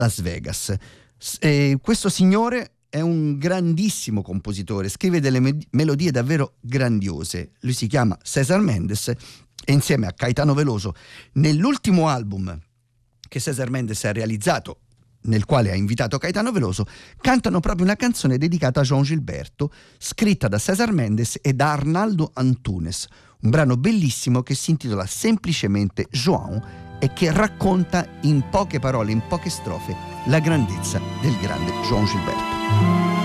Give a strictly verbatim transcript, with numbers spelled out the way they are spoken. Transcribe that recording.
Las Vegas. S- eh, questo signore è un grandissimo compositore, scrive delle me- melodie davvero grandiose. Lui si chiama César Méndez e insieme a Caetano Veloso, nell'ultimo album che César Méndez ha realizzato, nel quale ha invitato Caetano Veloso, cantano proprio una canzone dedicata a João Gilberto, scritta da César Méndez e da Arnaldo Antunes, un brano bellissimo che si intitola semplicemente João e che racconta in poche parole, in poche strofe, la grandezza del grande João Gilberto.